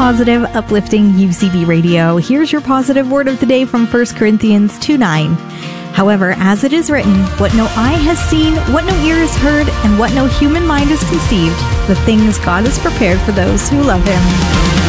positive, uplifting UCB Radio. Here's your positive word of the day from 1 Corinthians 2:9. However, as it is written, what no eye has seen, what no ear has heard, and what no human mind has conceived, the things God has prepared for those who love Him.